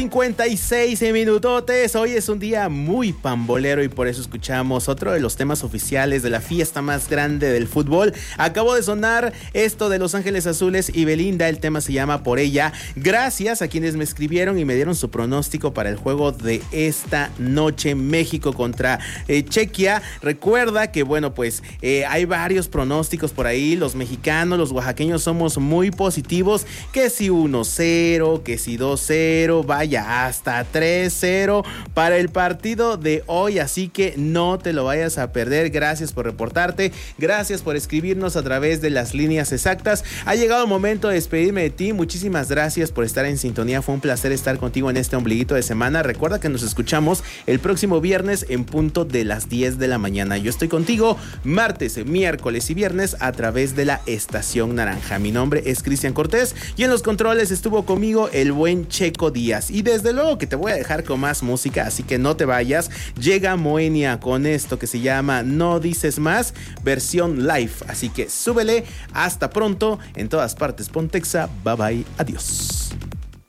56 minutotes. Hoy es un día muy pambolero y por eso escuchamos otro de los temas oficiales de la fiesta más grande del fútbol. Acabó de sonar esto de Los Ángeles Azules y Belinda. El tema se llama Por Ella. Gracias a quienes me escribieron y me dieron su pronóstico para el juego de esta noche, México contra Chequia. Recuerda que bueno, pues hay varios pronósticos por ahí. Los mexicanos, los oaxaqueños somos muy positivos. Que si 1-0, que si 2-0, vaya, hasta 3-0 para el partido de hoy, así que no te lo vayas a perder. Gracias por reportarte, gracias por escribirnos a través de las líneas exactas. Ha llegado el momento de despedirme de ti. Muchísimas gracias por estar en sintonía, fue un placer estar contigo en este ombliguito de semana. Recuerda que nos escuchamos el próximo viernes en punto de las 10 de la mañana. Yo estoy contigo martes, miércoles y viernes a través de la Estación Naranja. Mi nombre es Cristian Cortés y en los controles estuvo conmigo el buen Checo Díaz. Y desde luego que te voy a dejar con más música, así que no te vayas. Llega Moenia con esto que se llama No Dices Más, versión live. Así que súbele. Hasta pronto. En todas partes, Pontexa. Bye bye. Adiós.